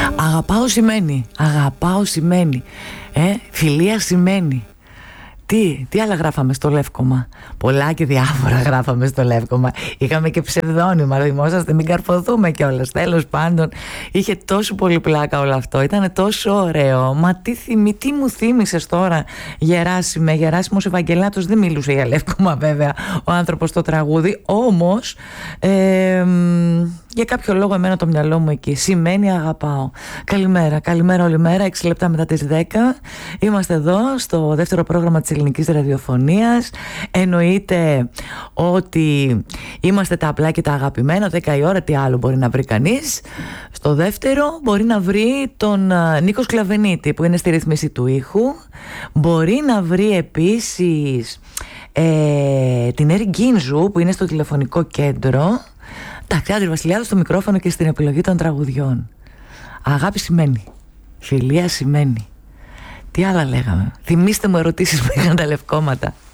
Αγαπάω σημαίνει. Φιλία σημαίνει. Τι άλλα γράφαμε στο Λεύκομα? Πολλά και διάφορα γράφαμε στο Λεύκομα. Είχαμε και ψευδόνυμα, θυμόσαστε, μην καρφωθούμε κιόλας. Τέλος πάντων, είχε τόσο πολύ πλάκα όλο αυτό. Ήταν τόσο ωραίο. Μα τι μου θύμισες τώρα, Γεράσιμε? Γεράσιμος Ευαγγελάτος δεν μιλούσε για Λεύκομα βέβαια ο άνθρωπος στο τραγούδι. Όμως για κάποιο λόγο εμένα το μυαλό μου εκεί σημαίνει αγαπάω. Καλημέρα όλη μέρα, 6 λεπτά μετά τις 10. Είμαστε εδώ στο δεύτερο πρόγραμμα της ελληνικής ραδιοφωνίας. Εννοείται ότι είμαστε τα απλά και τα αγαπημένα. 10 η ώρα, τι άλλο μπορεί να βρει κανείς? Στο δεύτερο μπορεί να βρει τον Νίκο Σκλαβενίτη που είναι στη ρύθμιση του ήχου. Μπορεί να βρει επίσης την Έρη Γκίνζου που είναι στο τηλεφωνικό κέντρο. Εντάξει, Άντρη Βασιλιάδου στο μικρόφωνο και στην επιλογή των τραγουδιών. Αγάπη σημαίνει. Φιλία σημαίνει. Τι άλλα λέγαμε? Θυμήστε μου ερωτήσεις που είχαν τα λευκόματα.